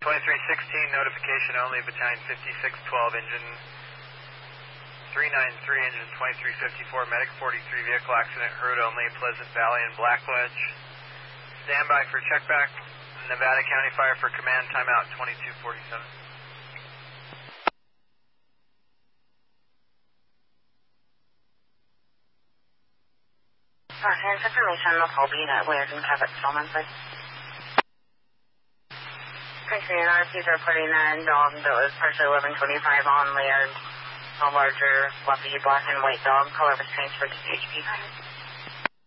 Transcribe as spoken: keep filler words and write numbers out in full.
twenty-three sixteen, notification only, battalion fifty-six twelve, engine three ninety-three, engine twenty-three fifty-four, medic forty-three, vehicle accident, heard only, Pleasant Valley and Blackledge. Standby for checkback. Nevada County Fire for command, timeout twenty-two forty-seven. Uh, here's information on the Colby at Laird and Cabot Stillman, please. Country and R Ps are putting a dog that was partially eleven twenty-five on Laird, a larger, fluffy, black and white dog, color was transferred to P H P.